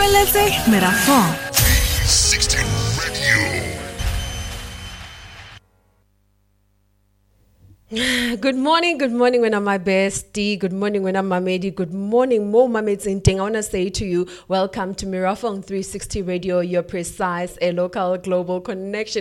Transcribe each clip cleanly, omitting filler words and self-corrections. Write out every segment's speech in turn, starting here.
Let's Merafon 360 Radio. Good morning, when I'm my bestie. Good morning, when I'm Mamedi. Good morning, more Mameds in Ting. I want to say to you, welcome to Mirafong 360 Radio, your precise, a local, global connection.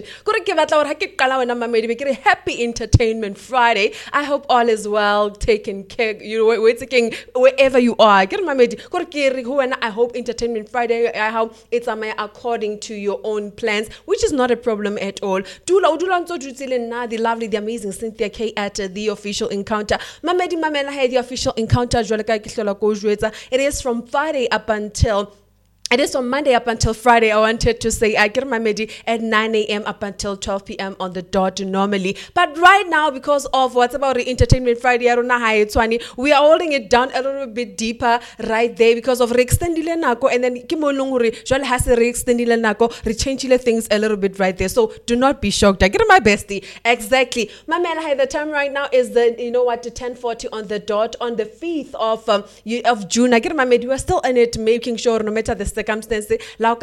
Happy Entertainment Friday. I hope all is well, taken care, we're taking wherever you are. I hope Entertainment Friday, I hope it's according to your own plans, which is not a problem at all. The lovely, the amazing Cynthia K at the official encounter. Mamedi Mamela had the official encounter. It is from Friday up until It is from Monday up until Friday. I wanted to say I get my medi at 9 a.m. up until 12 p.m. on the dot normally. But right now, because of what's about the Entertainment Friday, I don't know how it's funny. We are holding it down a little bit deeper right there because of re-extendile nako, and then kimolunguri jwale has re-extendile nako, re-changile things a little bit right there. So do not be shocked. I get my bestie. Exactly. Mamela, hey, the time right now is the 10:40 on the dot on the 5th of June. I get my medi. We are still in it, making sure no matter the circumstances, but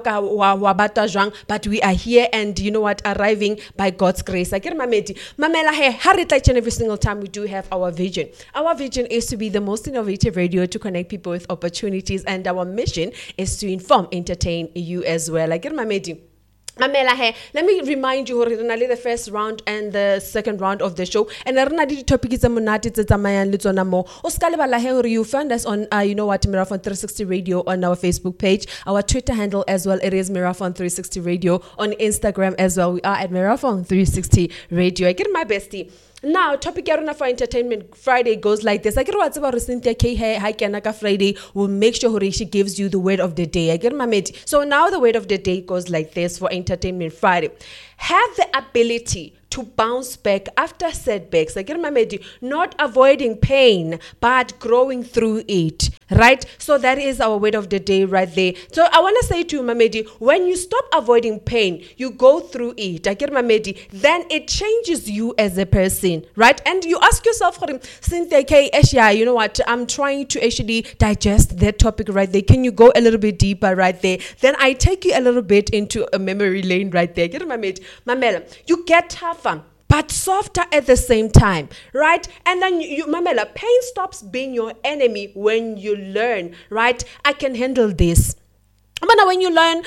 we are here and arriving by God's grace. I get my medi. Mamela, hey, each and every single time we do have our vision. Our vision is to be the most innovative radio to connect people with opportunities, and our mission is to inform, entertain you as well. I get my medi. Mamela, hey, let me remind you, the first round and the second round of the show. And I did topic is a monati tamayan litona mo. Oskalibala hey, you find us on Mirafon 360 Radio on our Facebook page, our Twitter handle as well. It is Mirafon 360 Radio on Instagram as well. We are at Mirafon 360 Radio. I get my bestie. Now, topic yarona for Entertainment Friday goes like this. I get what's about Cynthia K. Hi Kanaka Friday. We'll make sure she gives you the word of the day. I get my mate. So now the word of the day goes like this for Entertainment Friday. Have the ability to bounce back after setbacks. I get my mate. Not avoiding pain, but growing through it. Right? So that is our word of the day right there. So I want to say to you, Mamedi, when you stop avoiding pain, you go through it. I get Mamedi, then it changes you as a person, right? And you ask yourself, Cynthia K, you know what? I'm trying to actually digest that topic right there. Can you go a little bit deeper right there? Then I take you a little bit into a memory lane right there. Get Mamedi, Mamela, you get tougher, but softer at the same time, right? And then Mamela, pain stops being your enemy when you learn, right? I can handle this. But when you learn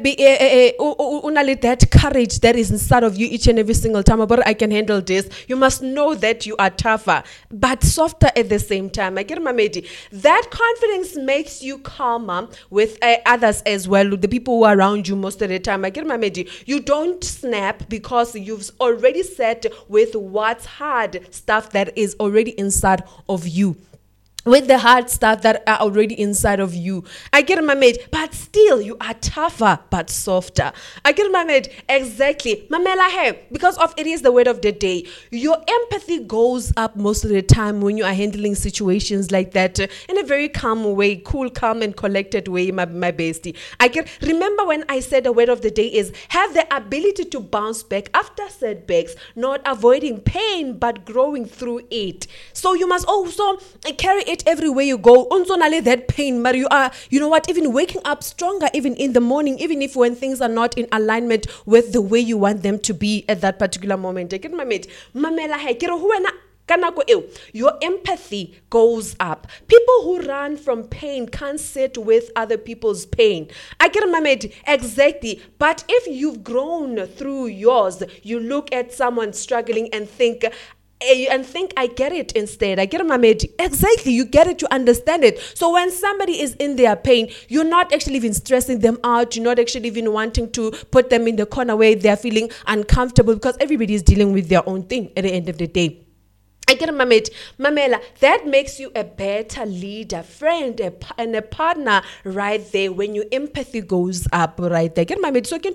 that courage that is inside of you each and every single time, but I can handle this, you must know that you are tougher, but softer at the same time. I get my medi. That confidence makes you calmer with others as well, the people who are around you most of the time. I get my medi. You don't snap because you've already set with what's hard stuff that is already inside of you. With the hard stuff that are already inside of you. I get my mate, but still you are tougher but softer. I get my mate, exactly. Mamela, hey, because of it is the word of the day. Your empathy goes up most of the time when you are handling situations like that in a very calm way, cool, calm and collected way, my bestie. Remember when I said the word of the day is have the ability to bounce back after setbacks, not avoiding pain but growing through it. So you must also carry it everywhere you go. Unzonale that pain, but you are, even waking up stronger even in the morning, even if when things are not in alignment with the way you want them to be at that particular moment. I get my mate. Mamela hai kero huena kanako eo. Your empathy goes up. People who run from pain can't sit with other people's pain. I get my mate. Exactly. But if you've grown through yours, you look at someone struggling and think I get it instead. I get my mate. Exactly. You get it. You understand it. So when somebody is in their pain, you're not actually even stressing them out. You're not actually even wanting to put them in the corner where they're feeling uncomfortable because everybody is dealing with their own thing at the end of the day. I get my mate. Mamela, that makes you a better leader, friend, and a partner right there when your empathy goes up right there. Get my mate. So that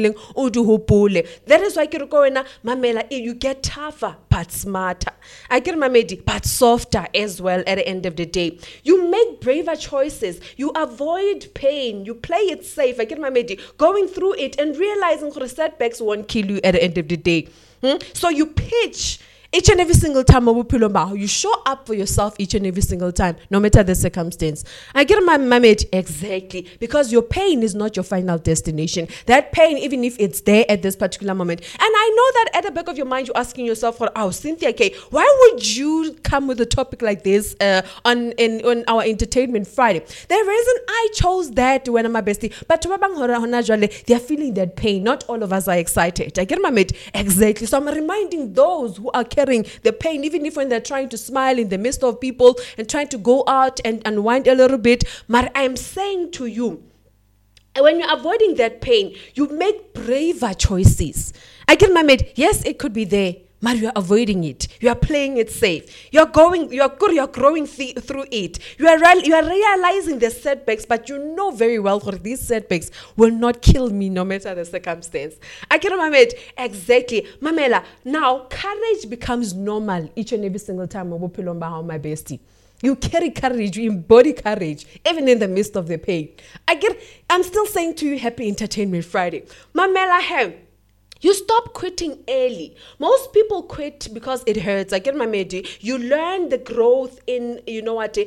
is why Mamela, you get tougher but smarter. I get my mate, but softer as well at the end of the day. You make braver choices. You avoid pain. You play it safe. I get my mate. Going through it and realizing setbacks won't kill you at the end of the day. So you pitch Each and every single time, you show up for yourself each and every single time, no matter the circumstance. I get my mate exactly, because your pain is not your final destination. That pain, even if it's there at this particular moment, and I know that at the back of your mind, you're asking yourself, "Oh, Cynthia K, why would you come with a topic like this on our Entertainment Friday?" The reason I chose that when I'm my bestie, but they are feeling that pain. Not all of us are excited. I get my mate exactly. So I'm reminding those who are carrying the pain, even if when they're trying to smile in the midst of people and trying to go out and unwind a little bit. But I am saying to you, when you're avoiding that pain, you make braver choices. I get my mate. Yes, it could be there, but you are avoiding it. You are playing it safe. You're growing through it. You are realizing the setbacks, but you know very well that these setbacks will not kill me no matter the circumstance. I get my mate exactly. Mamela, now courage becomes normal each and every single time. My bestie. You carry courage, you embody courage, even in the midst of the pain. I'm still saying to you, happy Entertainment Friday. Mamela, you stop quitting early. Most people quit because it hurts. I get my mate. You learn the growth in, is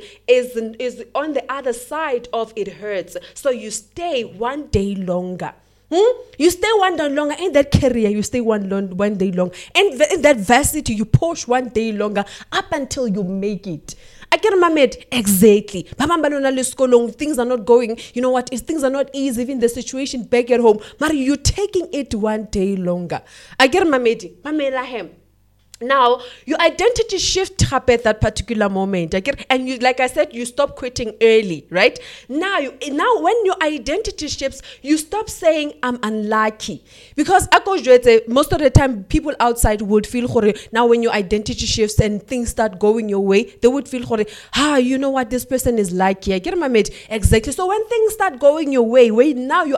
on the other side of it hurts. So you stay one day longer. You stay one day longer in that career. You stay one day long. And in that varsity, you push one day longer up until you make it. I get my mate exactly. Things are not going. You know what? Things are not easy. Even the situation back at home. But you're taking it one day longer. I get my mate. Now, your identity shift at that particular moment. And you, like I said, you stop quitting early, right? Now, when your identity shifts, you stop saying, "I'm unlucky." Because most of the time, people outside would feel, now when your identity shifts and things start going your way, they would feel, you know what, this person is lucky. I get my mate exactly. So when things start going your way, when your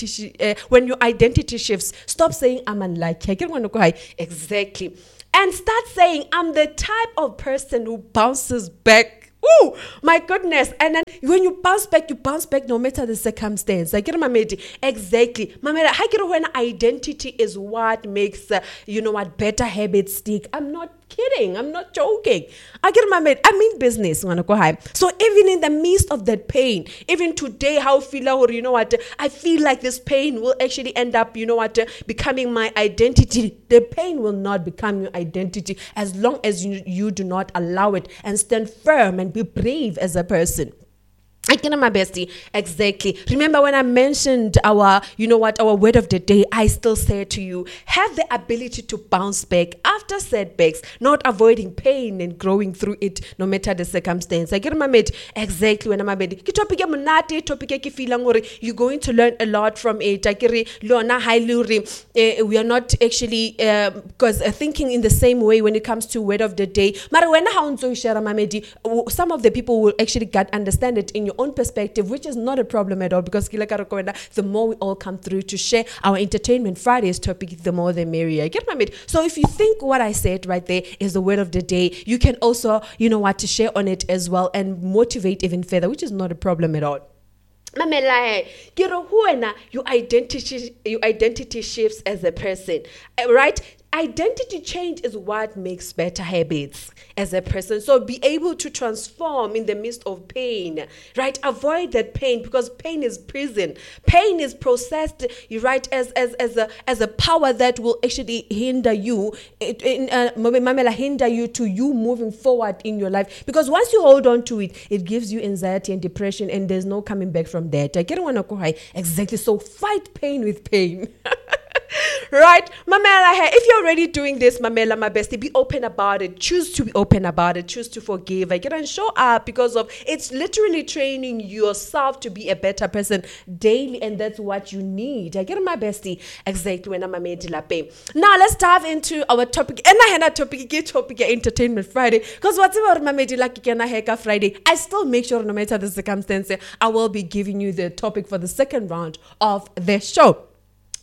identity shifts, stop saying, "I'm unlucky." I get one exactly. And start saying, "I'm the type of person who bounces back." Oh, my goodness. And then when you bounce back no matter the circumstance. I get my mate. Exactly. I get when identity is what makes, better habits stick. I'm not kidding. I'm not joking. I get my mate. I'm in business. So even in the midst of that pain, even today, how I feel, I feel like this pain will actually end up, becoming my identity. The pain will not become your identity as long as you do not allow it and stand firm and be brave as a person. I get my bestie. Exactly. Remember when I mentioned our word of the day, I still say to you, have the ability to bounce back after setbacks, not avoiding pain and growing through it no matter the circumstance. I get my mate. Exactly. When I'm a baby. You're going to learn a lot from it. We are not actually because thinking in the same way when it comes to word of the day. Some of the people will actually understand it in your own perspective, which is not a problem at all, because the more we all come through to share our Entertainment Fridays topic, the more the merrier. Get my mate. So if you think what I said right there is the word of the day, you can also, to share on it as well and motivate even further, which is not a problem at all. Your identity shifts as a person, right? Identity change is what makes better habits as a person. So be able to transform in the midst of pain, right? Avoid that pain, because pain is prison. Pain is processed, right, as a power that will actually hinder you, hinder you to you moving forward in your life. Because once you hold on to it, it gives you anxiety and depression, and there's no coming back from that. I get one exactly. So fight pain with pain. Right, Mamela, if you're already doing this, Mamela, my bestie, be open about it. Choose to be open about it. Choose to forgive. I get and show up, because of it's literally training yourself to be a better person daily, and that's what you need. I get my bestie exactly when I'm a made lape. Now let's dive into our topic. And I had a topic Entertainment Friday, because whatever my made like Heka Friday, I still make sure no matter the circumstance, I will be giving you the topic for the second round of the show.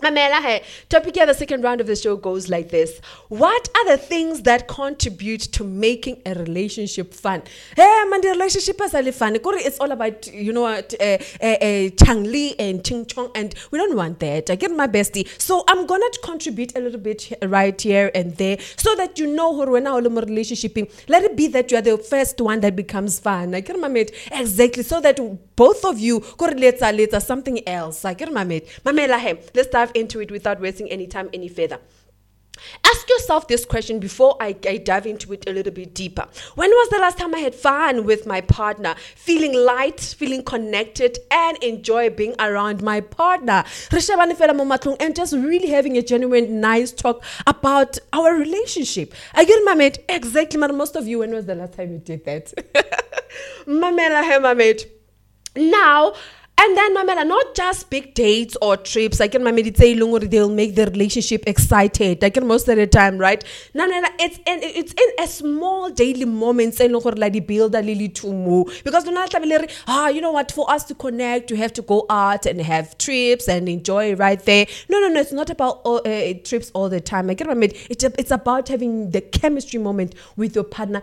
Mamela, hey, topic here, the second round of the show goes like this. What are the things that contribute to making a relationship fun? Hey, man, the relationship is really fun. It's all about, you know what, Chang Li and Ching Chong, and we don't want that. I get my bestie. So I'm going to contribute a little bit right here and there so that you know who when our relationship, let it be that you are the first one that becomes fun. I get my mate. Exactly. So that both of you could later something else. I get my mate. Mamela, hey, let's dive into it without wasting any time any further. Ask yourself this question before I dive into it a little bit deeper. When was the last time I had fun with my partner? Feeling light, feeling connected, and enjoy being around my partner. And just really having a genuine, nice talk about our relationship. I get my mate. Exactly, man. Most of you, when was the last time you did that? Mamela, hey, my mate. Now, and then, Mamela, not just big dates or trips. I can say they'll make the relationship excited. I can most of the time, right? No, it's in a small daily moments. Like build a little to move because you know what? For us to connect, you have to go out and have trips and enjoy right there. No, it's not about trips all the time. I can it's about having the chemistry moment with your partner.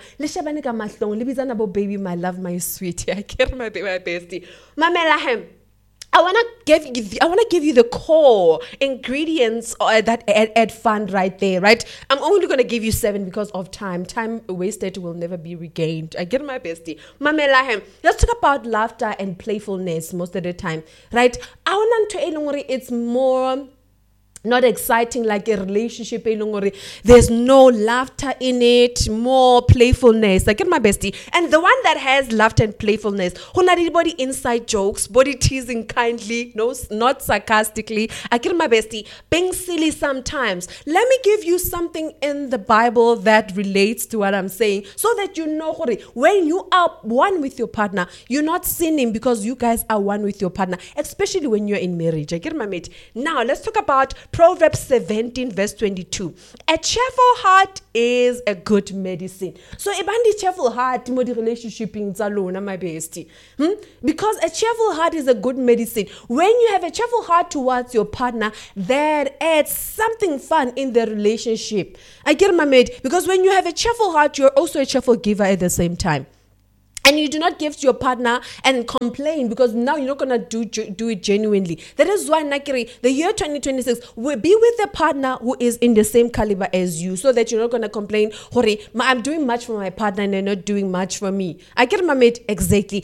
Baby, my love, my sweetie. I care my bestie. Mamela, I want to give you the core ingredients that add fun right there, right? I'm only going to give you 7 because of time. Time wasted will never be regained. I get my bestie. Mamela, let's talk about laughter and playfulness most of the time, right? I want to it's more not exciting like a relationship. There's no laughter in it, more playfulness. I get my bestie. And the one that has laughter and playfulness, who not anybody inside jokes, body teasing kindly, no, not sarcastically. I get my bestie. Being silly sometimes. Let me give you something in the Bible that relates to what I'm saying so that you know when you are one with your partner, you're not sinning because you guys are one with your partner, especially when you're in marriage. I get my mate. Now, let's talk about Proverbs 17 verse 22. A cheerful heart is a good medicine. So, a cheerful heart, the relationship in Zalona, my bestie. Because a cheerful heart is a good medicine. When you have a cheerful heart towards your partner, that adds something fun in the relationship. I get my mate. Because when you have a cheerful heart, you're also a cheerful giver at the same time. And you do not give to your partner and complain because now you're not going to do it genuinely. That is why, Nakiri, the year 2026 will be with a partner who is in the same caliber as you so that you're not going to complain, Hori, I'm doing much for my partner and they're not doing much for me. I get my mate exactly.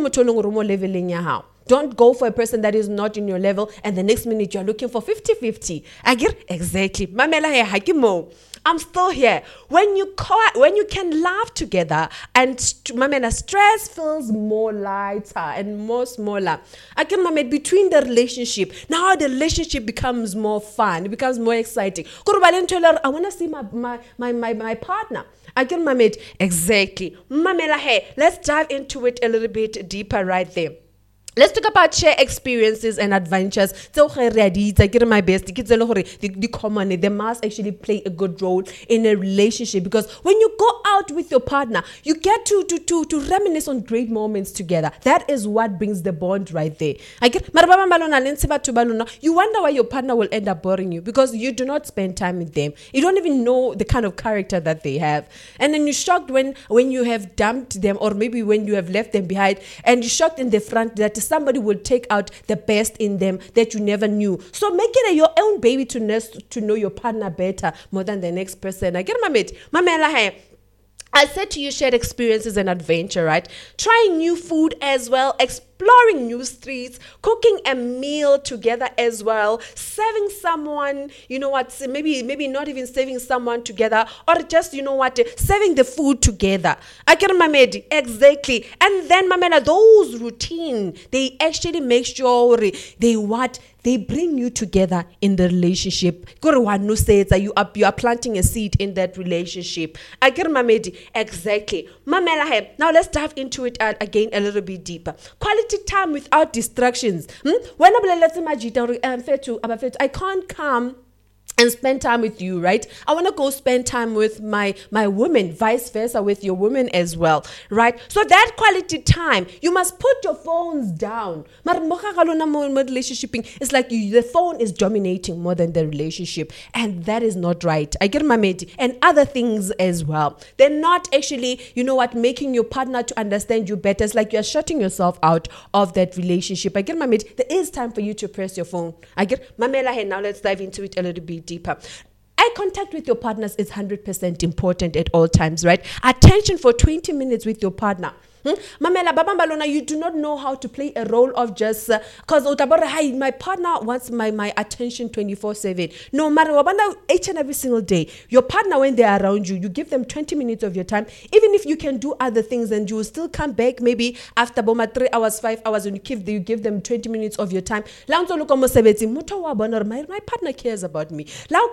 Don't go for a person that is not in your level and the next minute you're looking for 50-50. I get exactly. Mamela Hakimo. I'm still here. When you can laugh together and stress feels more lighter and more smaller. I can between the relationship. Now the relationship becomes more fun. It becomes more exciting. I want to see my partner. I can mate exactly. Mamela, hey, let's dive into it a little bit deeper right there. Let's talk about share experiences and adventures. I get my best. The common, they must actually play a good role in a relationship because when you go out with your partner, you get to reminisce on great moments together. That is what brings the bond right there. I get you wonder why your partner will end up boring you because you do not spend time with them. You don't even know the kind of character that they have. And then you're shocked when you have dumped them or maybe when you have left them behind and you're shocked in the front that somebody will take out the best in them that you never knew. So make it your own baby to know your partner better more than the next person. I get my mate. Mamela, I said to you, shared experiences and adventure, right? Trying new food as well, exploring new streets, cooking a meal together as well, serving someone, you know what, maybe not even serving someone together, or just, you know what, serving the food together. I get my mate, exactly. And then, Mamela, those routine, they actually make sure they bring you together in the relationship. You are planting a seed in that relationship. I get my mate, exactly. Mamela, now let's dive into it again a little bit deeper. Quality time without distractions. When I can't come and spend time with you, right? I want to go spend time with my women, vice versa with your women as well, right? So that quality time, you must put your phones down. Relationship, it's like the phone is dominating more than the relationship, and that is not right. I get my mate, and other things as well. They're not actually, making your partner to understand you better. It's like you're shutting yourself out of that relationship. I get my mate. There is time for you to press your phone. I get Mamela. Hey, now let's dive into it a little bit deeper. Eye contact with your partners is 100% important at all times, right? Attention for 20 minutes with your partner. Mamela Babambalona, you do not know how to play a role of just because my partner wants my attention 24/7. No matter what, each and every single day, your partner, when they're around you, you give them 20 minutes of your time. Even if you can do other things and you will still come back maybe after 3 hours, 5 hours, and you give them 20 minutes of your time. My partner cares about me.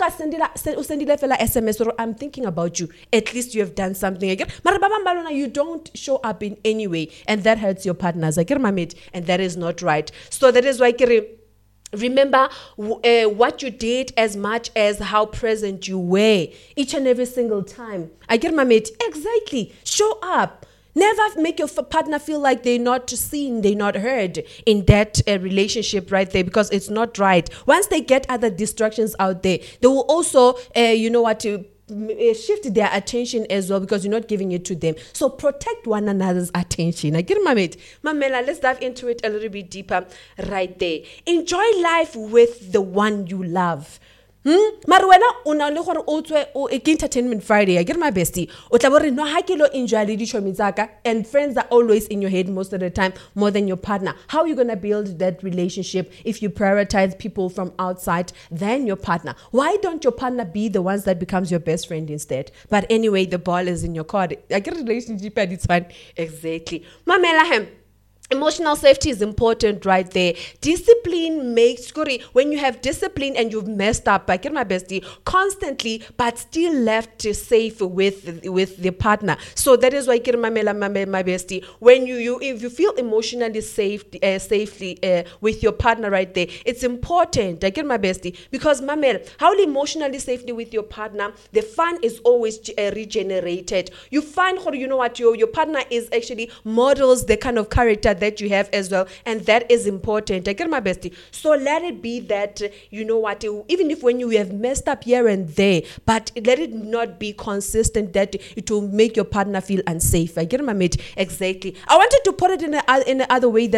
SMS or I'm thinking about you. At least you have done something again. You don't show up in any way, and that hurts your partners. I get my mate, and that is not right. So that is why remember what you did as much as how present you were each and every single time. I get my mate. Exactly. Show up. Never make your partner feel like they're not seen, they're not heard in that relationship right there, because it's not right. Once they get other distractions out there, they will also, to shift their attention as well, because you're not giving it to them. So protect one another's attention. I get my mate. Mamela, let's dive into it a little bit deeper right there. Enjoy life with the one you love. Marwena una le gore o tswe o entertainment Friday. I get my bestie. O tla bore no ha ke lo enjoy le dichomi tsaka, and friends are always in your head most of the time more than your partner. How are you going to build that relationship if you prioritize people from outside than your partner? Why don't your partner be the ones that becomes your best friend instead? But anyway, the ball is in your court. I get a relationship and it's fine. Exactly. Mamela emotional safety is important right there. Discipline makes when you have discipline and you've messed up, I get my bestie, constantly, but still left safe with the partner. So that is why I get my bestie. When if you feel emotionally safely with your partner right there, it's important. I get my bestie, because mamel, how emotionally safely with your partner, the fun is always regenerated. You find your partner is actually models the kind of character that you have as well, and that is important. I get my bestie. So let it be that even if when you have messed up here and there, but let it not be consistent that it will make your partner feel unsafe. I get my mate. Exactly. I wanted to put it in the other way that